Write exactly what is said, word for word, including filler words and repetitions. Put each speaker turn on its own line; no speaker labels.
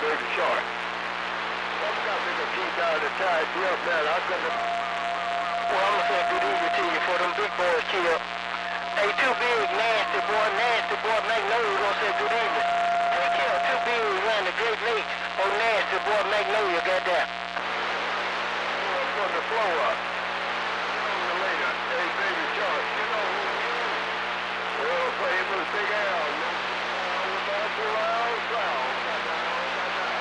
Baby Shark. Some got me to keep down the tide. Yeah, man, I couldn't.
Well, I'm gonna say good evening to you for them big boys killed. Hey, too big, nasty boy, nasty boy, Magnolia gonna say good evening. They killed too big around the Great Lakes. Oh, nasty boy, Magnolia got that.
Put the flow up.